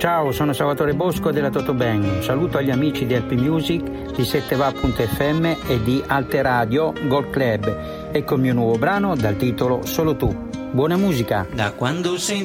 Ciao, sono Salvatore Bosco della Totobang. Un saluto agli amici di LP Music, di 7va.fm e di Alte Radio Gold Club. Ecco il mio nuovo brano dal titolo Solo tu. Buona musica. Da quando sei